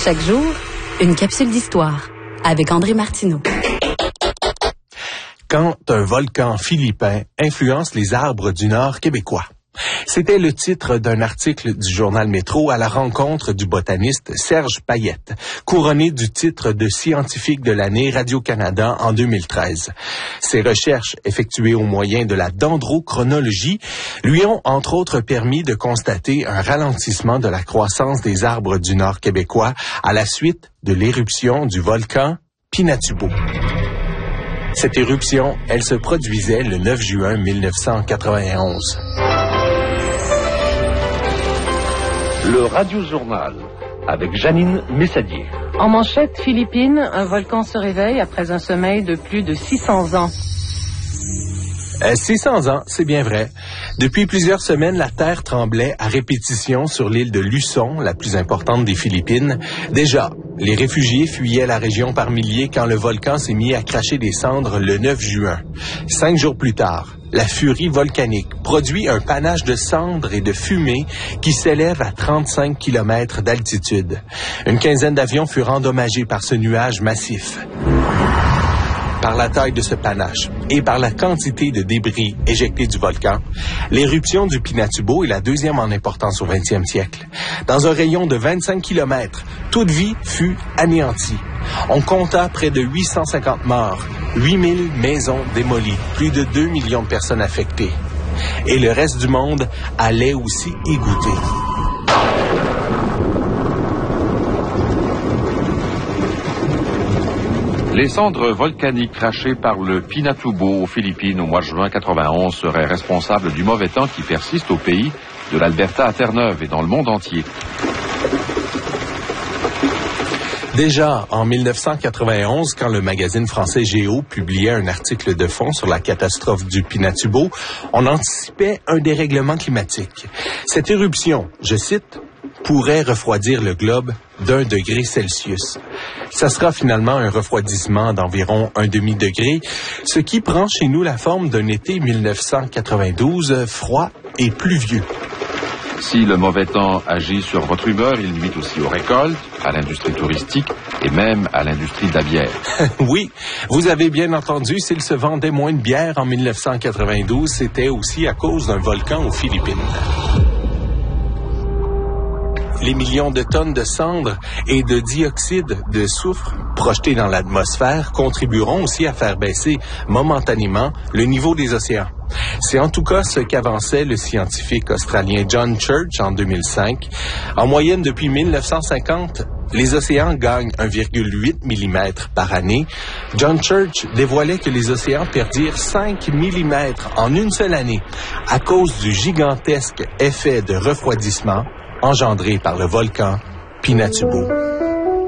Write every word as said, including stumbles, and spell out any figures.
Chaque jour, une capsule d'histoire avec André Martineau. Quand un volcan philippin influence les arbres du Nord québécois. C'était le titre d'un article du journal Métro à la rencontre du botaniste Serge Payette, couronné du titre de scientifique de l'année Radio-Canada en deux mille treize. Ses recherches, effectuées au moyen de la dendrochronologie, lui ont entre autres permis de constater un ralentissement de la croissance des arbres du Nord québécois à la suite de l'éruption du volcan Pinatubo. Cette éruption, elle se produisait le neuf juin mille neuf cent quatre-vingt-onze. Le Radio-Journal, avec Janine Messadier. En manchette, Philippines, un volcan se réveille après un sommeil de plus de six cents ans. Euh, six cents ans, c'est bien vrai. Depuis plusieurs semaines, la terre tremblait à répétition sur l'île de Luçon, la plus importante des Philippines. Déjà, les réfugiés fuyaient la région par milliers quand le volcan s'est mis à cracher des cendres le neuf juin. Cinq jours plus tard, la furie volcanique produit un panache de cendres et de fumée qui s'élève à trente-cinq kilomètres d'altitude. Une quinzaine d'avions furent endommagés par ce nuage massif. Par la taille de ce panache et par la quantité de débris éjectés du volcan, l'éruption du Pinatubo est la deuxième en importance au vingtième siècle. Dans un rayon de vingt-cinq kilomètres, toute vie fut anéantie. On compta près de huit cent cinquante morts, huit mille maisons démolies, plus de deux millions de personnes affectées. Et le reste du monde allait aussi y goûter. Les cendres volcaniques crachées par le Pinatubo aux Philippines au mois de juin quatre-vingt-onze seraient responsables du mauvais temps qui persiste au pays, de l'Alberta à Terre-Neuve et dans le monde entier. Déjà, en mille neuf cent quatre-vingt-onze, quand le magazine français Géo publiait un article de fond sur la catastrophe du Pinatubo, on anticipait un dérèglement climatique. Cette éruption, je cite, pourrait refroidir le globe d'un degré Celsius. Ça sera finalement un refroidissement d'environ un demi-degré, ce qui prend chez nous la forme d'un été mille neuf cent quatre-vingt-douze froid et pluvieux. Si le mauvais temps agit sur votre humeur, il nuit aussi aux récoltes, à l'industrie touristique et même à l'industrie de la bière. Oui, vous avez bien entendu, s'il se vendait moins de bière en mille neuf cent quatre-vingt-douze, c'était aussi à cause d'un volcan aux Philippines. Les millions de tonnes de cendres et de dioxyde de soufre projetés dans l'atmosphère contribueront aussi à faire baisser momentanément le niveau des océans. C'est en tout cas ce qu'avançait le scientifique australien John Church en deux mille cinq. En moyenne, depuis mille neuf cent cinquante, les océans gagnent un virgule huit millimètres par année. John Church dévoilait que les océans perdirent cinq millimètres en une seule année à cause du gigantesque effet de refroidissement engendré par le volcan Pinatubo.